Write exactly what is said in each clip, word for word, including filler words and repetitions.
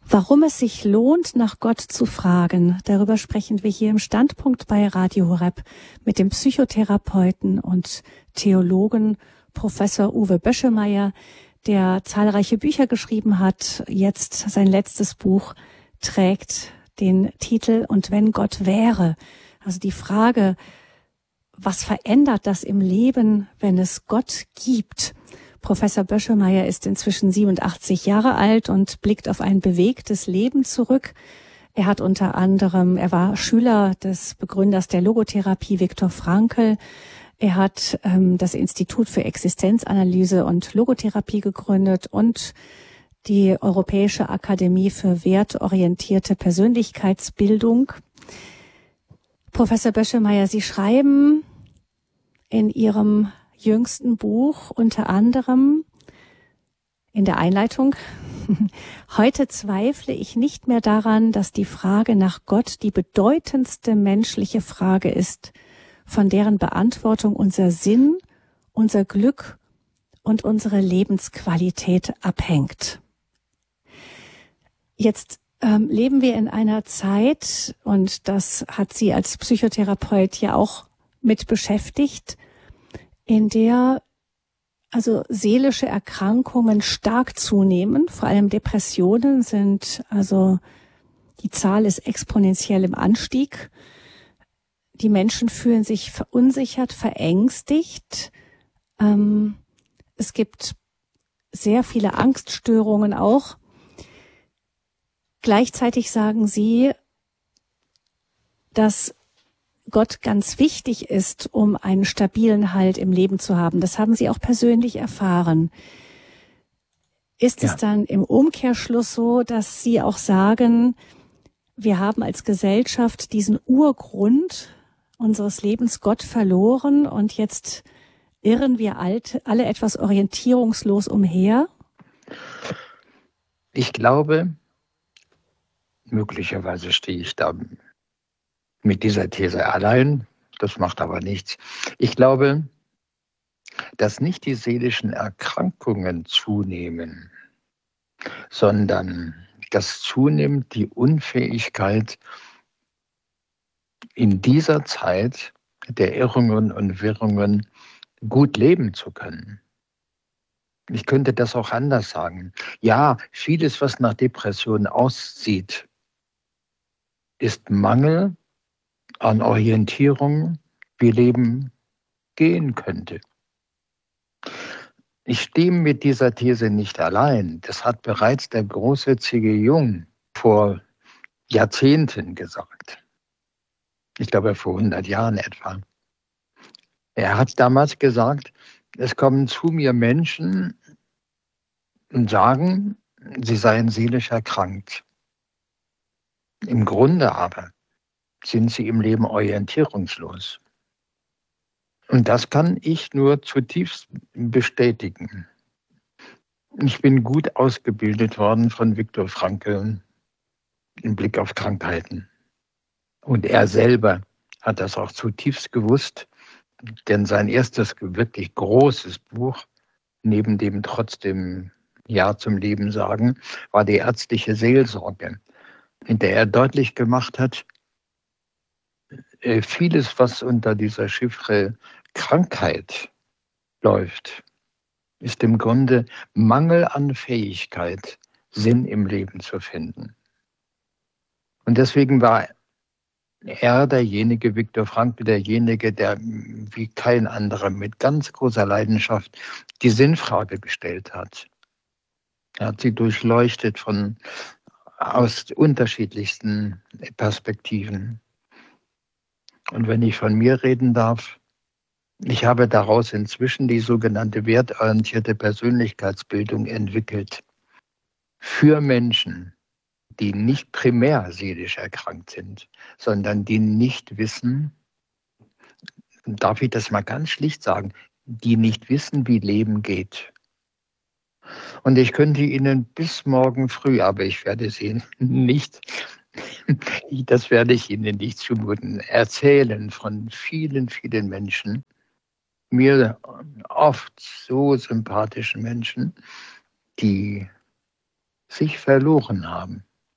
Warum es sich lohnt, nach Gott zu fragen, darüber sprechen wir hier im Standpunkt bei Radio Horeb mit dem Psychotherapeuten und Theologen Professor Uwe Böschemeyer, der zahlreiche Bücher geschrieben hat. Jetzt sein letztes Buch trägt den Titel Und wenn Gott wäre. Also die Frage, was verändert das im Leben, wenn es Gott gibt? Professor Böschemeyer ist inzwischen siebenundachtzig Jahre alt und blickt auf ein bewegtes Leben zurück. Er hat unter anderem, er war Schüler des Begründers der Logotherapie, Viktor Frankl. Er hat ähm, das Institut für Existenzanalyse und Logotherapie gegründet und die Europäische Akademie für wertorientierte Persönlichkeitsbildung. Professor Böschemeyer, Sie schreiben in Ihrem jüngsten Buch unter anderem in der Einleitung: Heute zweifle ich nicht mehr daran, dass die Frage nach Gott die bedeutendste menschliche Frage ist, von deren Beantwortung unser Sinn, unser Glück und unsere Lebensqualität abhängt. Jetzt ähm, leben wir in einer Zeit, und das hat Sie als Psychotherapeut ja auch mit beschäftigt, in der also seelische Erkrankungen stark zunehmen. Vor allem Depressionen sind, also die Zahl ist exponentiell im Anstieg. Die Menschen fühlen sich verunsichert, verängstigt. Ähm, es gibt sehr viele Angststörungen auch. Gleichzeitig sagen Sie, dass Gott ganz wichtig ist, um einen stabilen Halt im Leben zu haben. Das haben Sie auch persönlich erfahren. Ist Ja. es dann im Umkehrschluss so, dass Sie auch sagen, wir haben als Gesellschaft diesen Urgrund unseres Lebens, Gott, verloren und jetzt irren wir alt, alle etwas orientierungslos umher? Ich glaube, möglicherweise stehe ich da mit dieser These allein, das macht aber nichts. Ich glaube, dass nicht die seelischen Erkrankungen zunehmen, sondern dass zunimmt die Unfähigkeit, in dieser Zeit der Irrungen und Wirrungen gut leben zu können. Ich könnte das auch anders sagen. Ja, vieles, was nach Depression aussieht, ist Mangel an Orientierung, wie Leben gehen könnte. Ich stehe mit dieser These nicht allein. Das hat bereits der große C G Jung vor Jahrzehnten gesagt. Ich glaube, vor hundert Jahren etwa. Er hat damals gesagt, es kommen zu mir Menschen und sagen, sie seien seelisch erkrankt. Im Grunde aber sind sie im Leben orientierungslos. Und das kann ich nur zutiefst bestätigen. Ich bin gut ausgebildet worden von Viktor Frankl im Blick auf Krankheiten. Und er selber hat das auch zutiefst gewusst, denn sein erstes wirklich großes Buch, neben dem trotzdem Ja zum Leben sagen, war die ärztliche Seelsorge, in der er deutlich gemacht hat, vieles, was unter dieser Chiffre Krankheit läuft, ist im Grunde Mangel an Fähigkeit, Sinn im Leben zu finden. Und deswegen war er derjenige, Viktor Frankl, derjenige, der wie kein anderer mit ganz großer Leidenschaft die Sinnfrage gestellt hat. Er hat sie durchleuchtet von aus unterschiedlichsten Perspektiven. Und wenn ich von mir reden darf, ich habe daraus inzwischen die sogenannte wertorientierte Persönlichkeitsbildung entwickelt. Für Menschen, die nicht primär seelisch erkrankt sind, sondern die nicht wissen, darf ich das mal ganz schlicht sagen, die nicht wissen, wie Leben geht. Und ich könnte Ihnen bis morgen früh, aber ich werde Sie nicht, das werde ich Ihnen nicht zumuten, erzählen von vielen, vielen Menschen, mir oft so sympathischen Menschen, die sich verloren haben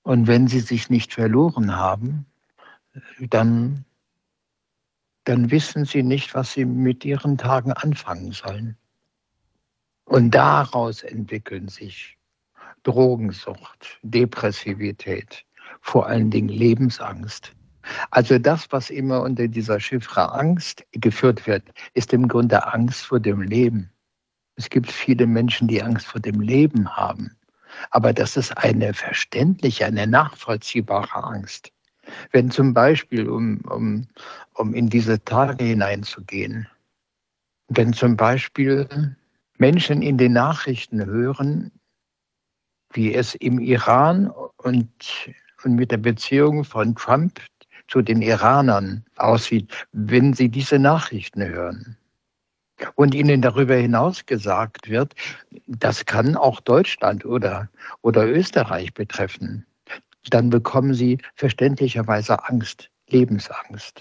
Und wenn sie sich nicht verloren haben, dann, dann wissen sie nicht, was sie mit ihren Tagen anfangen sollen. Und daraus entwickeln sich Drogensucht, Depressivität, vor allen Dingen Lebensangst. Also das, was immer unter dieser Chiffre Angst geführt wird, ist im Grunde Angst vor dem Leben. Es gibt viele Menschen, die Angst vor dem Leben haben. Aber das ist eine verständliche, eine nachvollziehbare Angst. Wenn zum Beispiel, um, um, um in diese Tage hineinzugehen, wenn zum Beispiel Menschen in den Nachrichten hören, wie es im Iran und, und mit der Beziehung von Trump zu den Iranern aussieht, wenn sie diese Nachrichten hören. Und ihnen darüber hinaus gesagt wird, das kann auch Deutschland oder, oder Österreich betreffen, dann bekommen sie verständlicherweise Angst, Lebensangst.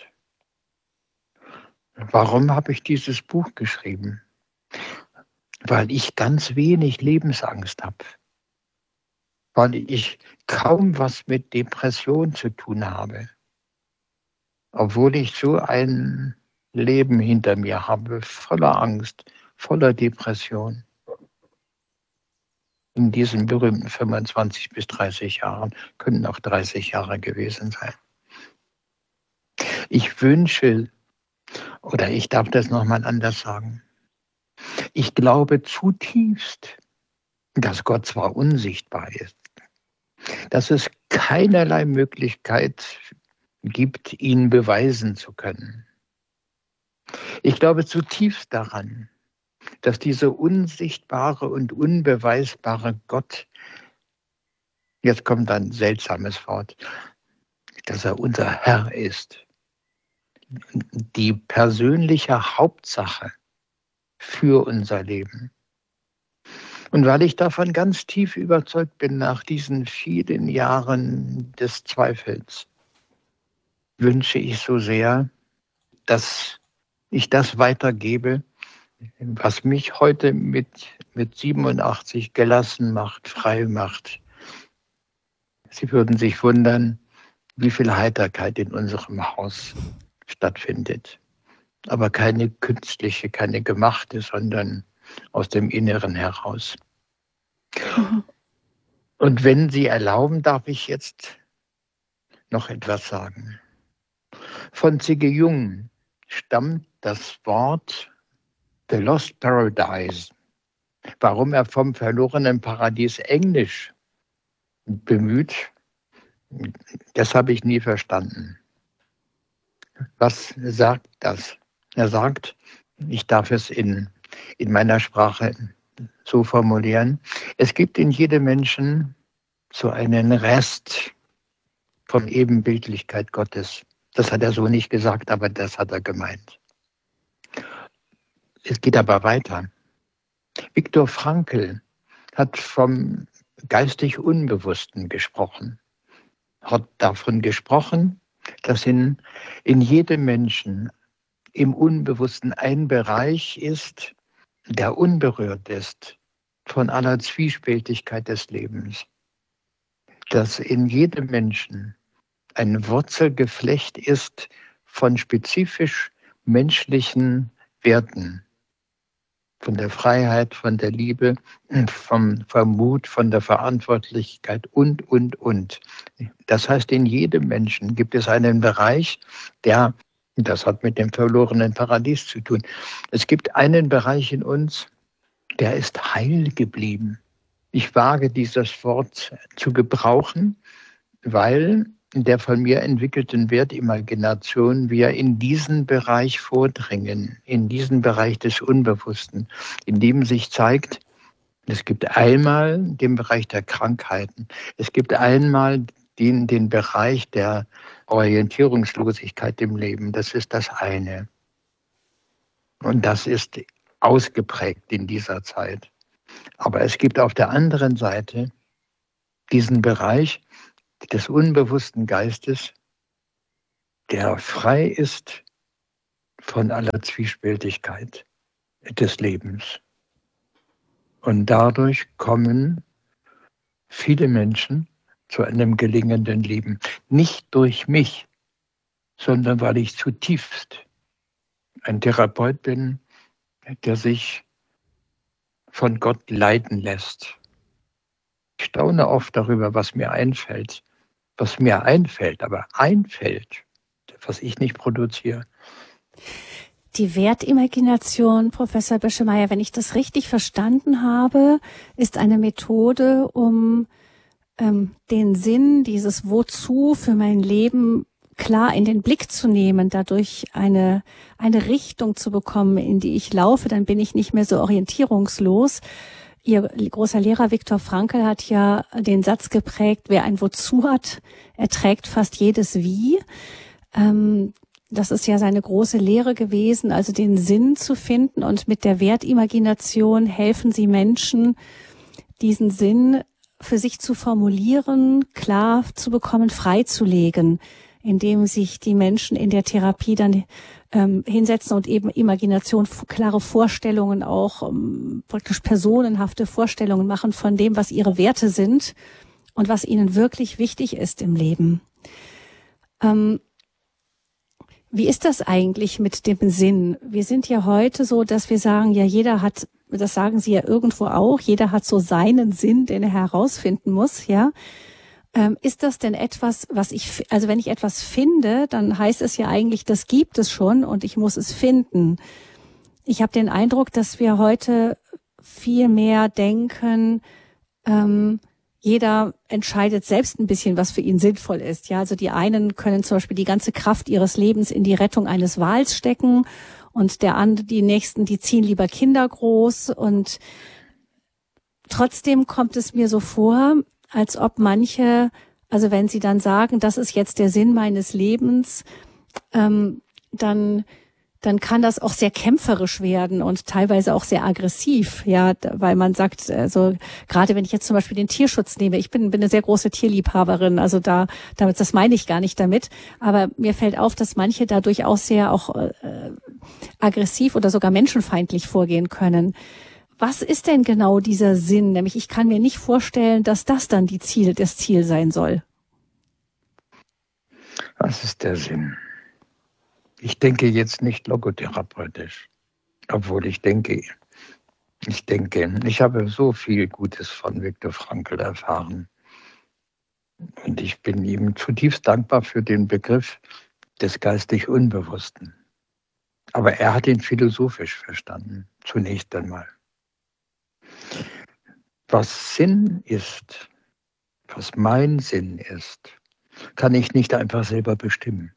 Warum habe ich dieses Buch geschrieben? Weil ich ganz wenig Lebensangst habe. Weil ich kaum was mit Depression zu tun habe. Obwohl ich so ein Leben hinter mir habe, voller Angst, voller Depression. In diesen berühmten fünfundzwanzig bis dreißig Jahren, können auch dreißig Jahre gewesen sein. Ich wünsche, oder ich darf das nochmal anders sagen, ich glaube zutiefst, dass Gott zwar unsichtbar ist, dass es keinerlei Möglichkeit gibt, ihn beweisen zu können. Ich glaube zutiefst daran, dass dieser unsichtbare und unbeweisbare Gott, jetzt kommt ein seltsames Wort, dass er unser Herr ist, die persönliche Hauptsache für unser Leben. Und weil ich davon ganz tief überzeugt bin, nach diesen vielen Jahren des Zweifels, wünsche ich so sehr, dass ich das weitergebe, was mich heute mit, mit siebenundachtzig gelassen macht, frei macht. Sie würden sich wundern, wie viel Heiterkeit in unserem Haus stattfindet. Aber keine künstliche, keine gemachte, sondern aus dem Inneren heraus. Mhm. Und wenn Sie erlauben, darf ich jetzt noch etwas sagen. Von C G Jung stammt das Wort The Lost Paradise. Warum er vom verlorenen Paradies Englisch bemüht, das habe ich nie verstanden. Was sagt das? Er sagt, ich darf es in, in meiner Sprache so formulieren, es gibt in jedem Menschen so einen Rest von Ebenbildlichkeit Gottes. Das hat er so nicht gesagt, aber das hat er gemeint. Es geht aber weiter. Viktor Frankl hat vom geistig Unbewussten gesprochen, hat davon gesprochen, dass in, in jedem Menschen im Unbewussten ein Bereich ist, der unberührt ist von aller Zwiespältigkeit des Lebens. Dass in jedem Menschen ein Wurzelgeflecht ist von spezifisch menschlichen Werten, von der Freiheit, von der Liebe, vom, vom Mut, von der Verantwortlichkeit und, und, und. Das heißt, in jedem Menschen gibt es einen Bereich, der, das hat mit dem verlorenen Paradies zu tun, es gibt einen Bereich in uns, der ist heil geblieben. Ich wage dieses Wort zu gebrauchen, weil der von mir entwickelten Wertimagination wir in diesen Bereich vordringen, in diesen Bereich des Unbewussten, in dem sich zeigt, es gibt einmal den Bereich der Krankheiten, es gibt einmal den, den Bereich der Orientierungslosigkeit im Leben, das ist das eine. Und das ist ausgeprägt in dieser Zeit. Aber es gibt auf der anderen Seite diesen Bereich des unbewussten Geistes, der frei ist von aller Zwiespältigkeit des Lebens. Und dadurch kommen viele Menschen zu einem gelingenden Leben. Nicht durch mich, sondern weil ich zutiefst ein Therapeut bin, der sich von Gott leiten lässt. Ich staune oft darüber, was mir einfällt. Was mir einfällt, aber einfällt, was ich nicht produziere. Die Wertimagination, Professor Böschemeyer, wenn ich das richtig verstanden habe, ist eine Methode, um ähm, den Sinn, dieses Wozu für mein Leben klar in den Blick zu nehmen, dadurch eine, eine Richtung zu bekommen, in die ich laufe, dann bin ich nicht mehr so orientierungslos. Ihr großer Lehrer Viktor Frankl hat ja den Satz geprägt, wer ein Wozu hat, erträgt fast jedes Wie. Ähm, das ist ja seine große Lehre gewesen, also den Sinn zu finden, und mit der Wertimagination helfen Sie Menschen, diesen Sinn für sich zu formulieren, klar zu bekommen, freizulegen, indem sich die Menschen in der Therapie dann ähm, hinsetzen und eben Imagination, klare Vorstellungen, auch ähm, praktisch personenhafte Vorstellungen machen von dem, was ihre Werte sind und was ihnen wirklich wichtig ist im Leben. Ähm, wie ist das eigentlich mit dem Sinn? Wir sind ja heute so, dass wir sagen, ja, jeder hat, das sagen Sie ja irgendwo auch, jeder hat so seinen Sinn, den er herausfinden muss, ja. Ähm, ist das denn etwas, was ich, also wenn ich etwas finde, dann heißt es ja eigentlich, das gibt es schon und ich muss es finden. Ich habe den Eindruck, dass wir heute viel mehr denken, ähm, jeder entscheidet selbst ein bisschen, was für ihn sinnvoll ist. Ja, also die einen können zum Beispiel die ganze Kraft ihres Lebens in die Rettung eines Wals stecken und der andere, die nächsten, die ziehen lieber Kinder groß, und trotzdem kommt es mir so vor, als ob manche, also wenn sie dann sagen, das ist jetzt der Sinn meines Lebens, ähm, dann dann kann das auch sehr kämpferisch werden und teilweise auch sehr aggressiv, ja, weil man sagt, also gerade wenn ich jetzt zum Beispiel den Tierschutz nehme, ich bin, bin eine sehr große Tierliebhaberin, also da, damit, das meine ich gar nicht damit, aber mir fällt auf, dass manche da durchaus sehr auch äh, aggressiv oder sogar menschenfeindlich vorgehen können. Was ist denn genau dieser Sinn? Nämlich, ich kann mir nicht vorstellen, dass das dann die Ziel, das Ziel sein soll. Was ist der Sinn? Ich denke jetzt nicht logotherapeutisch, obwohl ich denke, ich denke, ich habe so viel Gutes von Viktor Frankl erfahren. Und ich bin ihm zutiefst dankbar für den Begriff des geistig Unbewussten. Aber er hat ihn philosophisch verstanden, zunächst einmal. Was Sinn ist, was mein Sinn ist, kann ich nicht einfach selber bestimmen.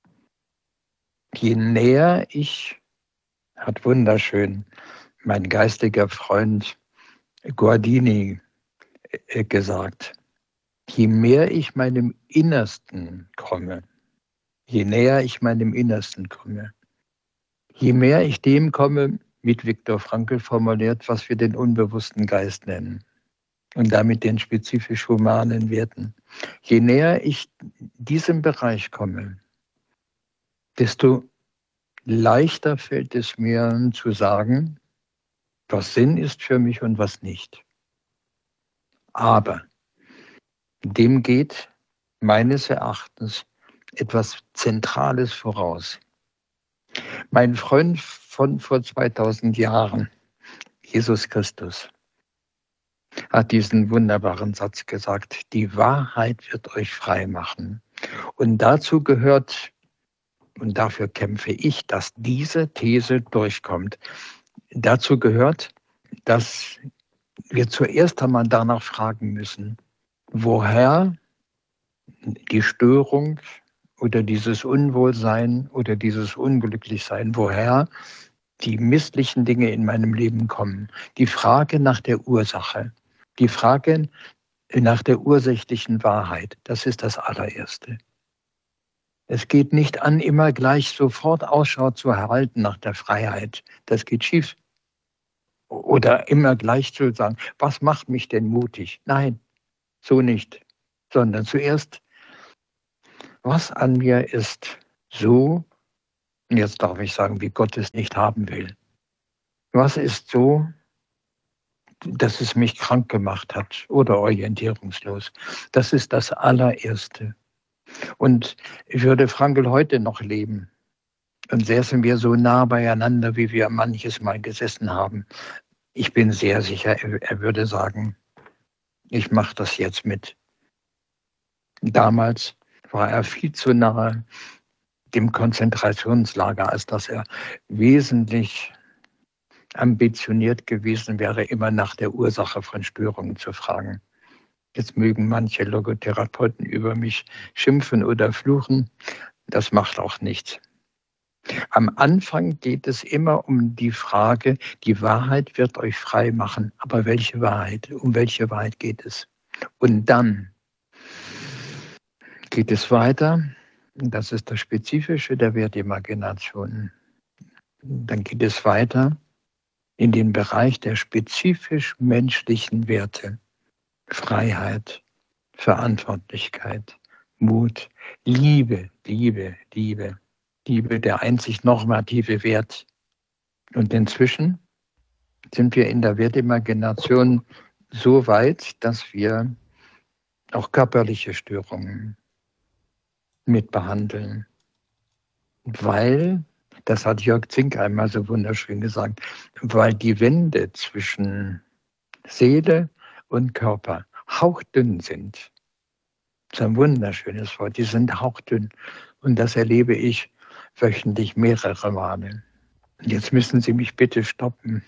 Je näher ich, hat wunderschön mein geistiger Freund Guardini gesagt, je mehr ich meinem Innersten komme, je näher ich meinem Innersten komme, je mehr ich dem komme, mit Viktor Frankl formuliert, was wir den unbewussten Geist nennen und damit den spezifisch humanen Werten. Je näher ich diesem Bereich komme, desto leichter fällt es mir zu sagen, was Sinn ist für mich und was nicht. Aber dem geht meines Erachtens etwas Zentrales voraus. Mein Freund von vor zweitausend Jahren, Jesus Christus, hat diesen wunderbaren Satz gesagt: Die Wahrheit wird euch frei machen. Und dazu gehört, und dafür kämpfe ich, dass diese These durchkommt, dazu gehört, dass wir zuerst einmal danach fragen müssen, woher die Störung oder dieses Unwohlsein oder dieses Unglücklichsein, woher die misslichen Dinge in meinem Leben kommen. Die Frage nach der Ursache, die Frage nach der ursächlichen Wahrheit, das ist das allererste. Es geht nicht an, immer gleich sofort Ausschau zu erhalten nach der Freiheit. Das geht schief. Oder immer gleich zu sagen, was macht mich denn mutig? Nein, so nicht. Sondern zuerst, was an mir ist so, und jetzt darf ich sagen, wie Gott es nicht haben will. Was ist so, dass es mich krank gemacht hat oder orientierungslos. Das ist das allererste. Und ich würde Frankl heute noch leben. Und säßen wir so nah beieinander, wie wir manches Mal gesessen haben. Ich bin sehr sicher, er würde sagen, ich mache das jetzt mit. Damals war er viel zu nahe dem Konzentrationslager, als dass er wesentlich ambitioniert gewesen wäre, immer nach der Ursache von Störungen zu fragen. Jetzt mögen manche Logotherapeuten über mich schimpfen oder fluchen. Das macht auch nichts. Am Anfang geht es immer um die Frage, die Wahrheit wird euch frei machen. Aber welche Wahrheit? Um welche Wahrheit geht es? Und dann geht es weiter. Das ist das Spezifische der Wertimagination. Dann geht es weiter in den Bereich der spezifisch menschlichen Werte. Freiheit, Verantwortlichkeit, Mut, Liebe, Liebe, Liebe. Liebe, der einzig normative Wert. Und inzwischen sind wir in der Wertimagination so weit, dass wir auch körperliche Störungen mitbehandeln. Weil, das hat Jörg Zink einmal so wunderschön gesagt, weil die Wände zwischen Seele und Körper hauchdünn sind. Das ist ein wunderschönes Wort, die sind hauchdünn. Und das erlebe ich wöchentlich mehrere Male. Und jetzt müssen Sie mich bitte stoppen.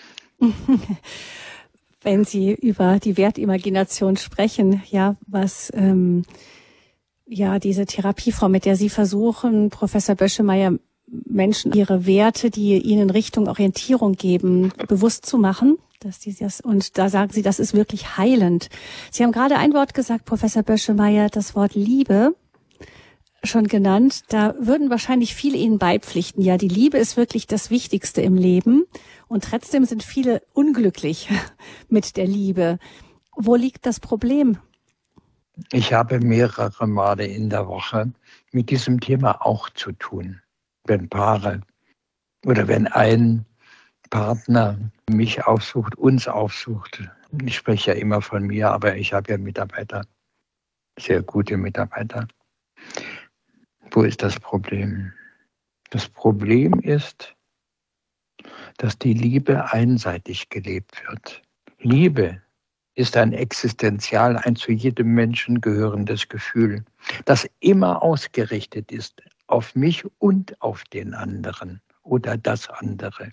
Wenn Sie über die Wertimagination sprechen, ja, was ähm, ja diese Therapieform, mit der Sie versuchen, Professor Böschemeyer, Menschen ihre Werte, die ihnen Richtung Orientierung geben, bewusst zu machen. Dass die das, und da sagen Sie, das ist wirklich heilend. Sie haben gerade ein Wort gesagt, Professor Böschemeyer, das Wort Liebe schon genannt. Da würden wahrscheinlich viele Ihnen beipflichten. Ja, die Liebe ist wirklich das Wichtigste im Leben. Und trotzdem sind viele unglücklich mit der Liebe. Wo liegt das Problem? Ich habe mehrere Male in der Woche mit diesem Thema auch zu tun. Wenn Paare oder wenn ein Partner mich aufsucht, uns aufsucht. Ich spreche ja immer von mir, aber ich habe ja Mitarbeiter, sehr gute Mitarbeiter. Wo ist das Problem? Das Problem ist, dass die Liebe einseitig gelebt wird. Liebe ist ein existenzial, ein zu jedem Menschen gehörendes Gefühl, das immer ausgerichtet ist auf mich und auf den anderen oder das andere.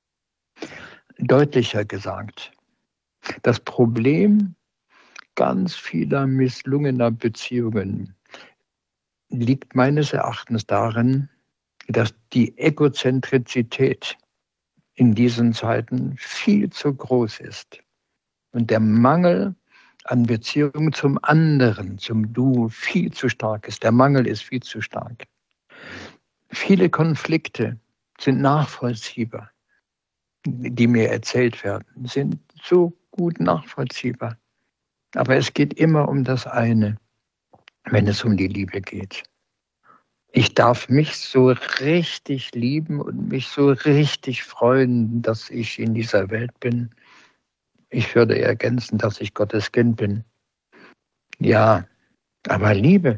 Deutlicher gesagt, das Problem ganz vieler misslungener Beziehungen liegt meines Erachtens darin, dass die Egozentrizität in diesen Zeiten viel zu groß ist und der Mangel an Beziehung zum anderen, zum Du, viel zu stark ist. Der Mangel ist viel zu stark. Viele Konflikte sind nachvollziehbar, die mir erzählt werden, sind so gut nachvollziehbar. Aber es geht immer um das eine, wenn es um die Liebe geht. Ich darf mich so richtig lieben und mich so richtig freuen, dass ich in dieser Welt bin. Ich würde ergänzen, dass ich Gottes Kind bin. Ja, aber Liebe,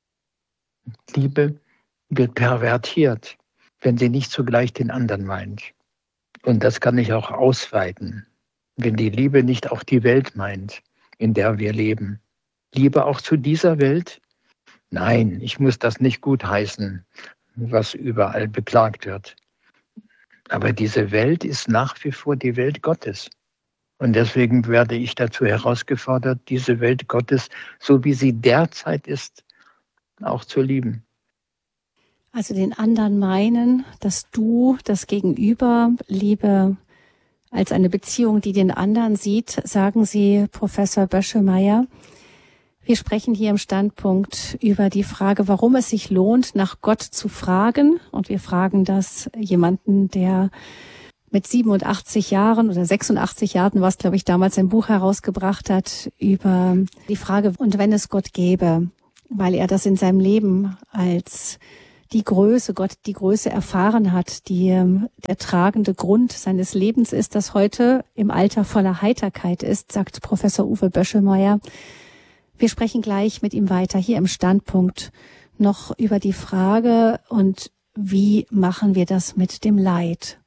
Liebe wird pervertiert, wenn sie nicht zugleich den anderen meint. Und das kann ich auch ausweiten, wenn die Liebe nicht auch die Welt meint, in der wir leben. Liebe auch zu dieser Welt? Nein, ich muss das nicht gutheißen, was überall beklagt wird. Aber diese Welt ist nach wie vor die Welt Gottes. Und deswegen werde ich dazu herausgefordert, diese Welt Gottes, so wie sie derzeit ist, auch zu lieben. Also den anderen meinen, dass du das Gegenüber, Liebe als eine Beziehung, die den anderen sieht, sagen Sie, Professor Böschemeyer. Wir sprechen hier im Standpunkt über die Frage, warum es sich lohnt, nach Gott zu fragen. Und wir fragen das jemanden, der mit siebenundachtzig Jahren oder sechsundachtzig Jahren, was glaube ich damals ein Buch herausgebracht hat, über die Frage, und wenn es Gott gäbe, weil er das in seinem Leben als die Größe, Gott die Größe erfahren hat, die ähm, der tragende Grund seines Lebens ist, das heute im Alter voller Heiterkeit ist, sagt Professor Uwe Böschelmeier. Wir sprechen gleich mit ihm weiter hier im Standpunkt noch über die Frage und wie machen wir das mit dem Leid?